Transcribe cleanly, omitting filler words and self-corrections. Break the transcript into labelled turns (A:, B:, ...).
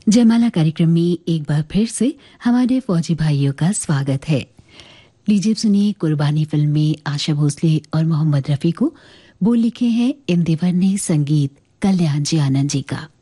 A: जयमाला कार्यक्रम में एक बार फिर से हमारे फौजी भाइयों का स्वागत है। लीजिए सुनिए कुर्बानी फिल्म में आशा भोसले और मोहम्मद रफी को बोल लिखे हैं इंदिवर ने, संगीत कल्याण जी आनंद जी का।